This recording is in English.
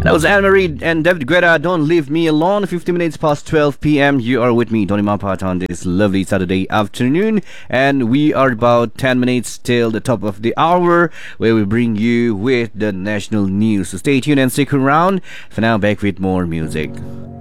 That was Anne Marie and David Guetta. Don't leave me alone. 50 minutes past 12 p.m. You are with me, Tony Mapat, on this lovely Saturday afternoon. And we are about 10 minutes till the top of the hour, where we bring you with the national news. So stay tuned and stick around. For now, back with more music.